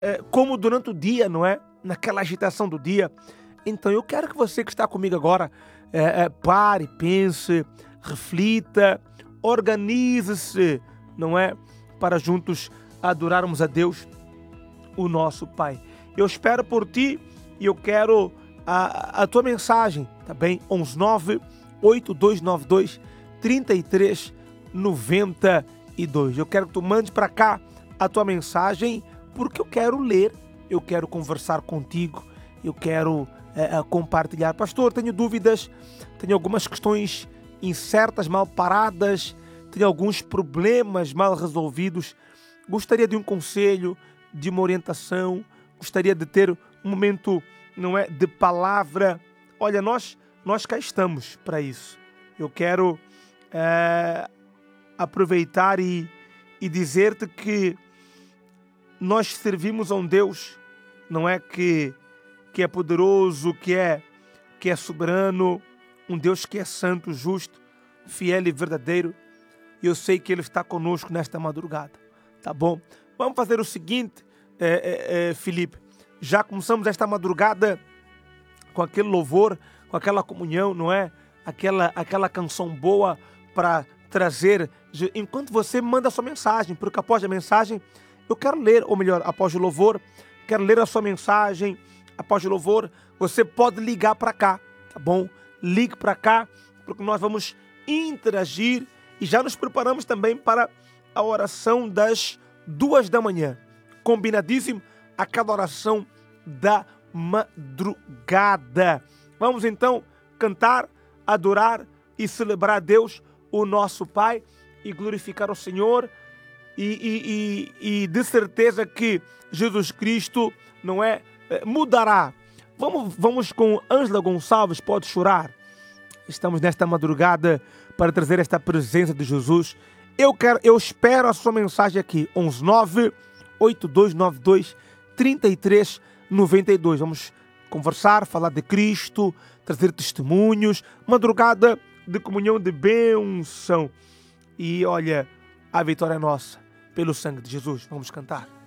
como durante o dia, não é? Naquela agitação do dia. Então eu quero que você que está comigo agora pare, pense, reflita, organize-se, não é? Para juntos adorarmos a Deus, o nosso Pai. Eu espero por ti e eu quero a tua mensagem, tá bem? 11982923392. Eu quero que tu mande para cá a tua mensagem, porque eu quero ler, eu quero conversar contigo, eu quero compartilhar. Pastor, tenho dúvidas, tenho algumas questões incertas, mal paradas, tenho alguns problemas mal resolvidos. Gostaria de um conselho, de uma orientação, gostaria de ter um momento, não é, de palavra. Olha, nós cá estamos para isso. Eu quero aproveitar e dizer-te que nós servimos a um Deus, não é, que é poderoso, que é soberano, um Deus que é santo, justo, fiel e verdadeiro. E eu sei que Ele está conosco nesta madrugada, tá bom? Vamos fazer o seguinte, Felipe, já começamos esta madrugada com aquele louvor, com aquela comunhão, não é? Aquela canção boa para trazer, enquanto você manda a sua mensagem, porque após a mensagem eu quero ler, ou melhor, após o louvor, quero ler a sua mensagem. Após o louvor, você pode ligar para cá, tá bom? Ligue para cá, porque nós vamos interagir e já nos preparamos também para a oração das 2 da manhã. Combinadíssimo? Aquela oração da madrugada. Vamos então cantar, adorar e celebrar a Deus, o nosso Pai, e glorificar o Senhor. E de certeza que Jesus Cristo, não é, mudará. Vamos com Ângela Gonçalves, Pode Chorar. Estamos nesta madrugada para trazer esta presença de Jesus. Eu espero a sua mensagem aqui, 11982923392. Vamos conversar, falar de Cristo, trazer testemunhos, madrugada de comunhão, de bênção. E olha, a vitória é nossa, pelo sangue de Jesus. Vamos cantar.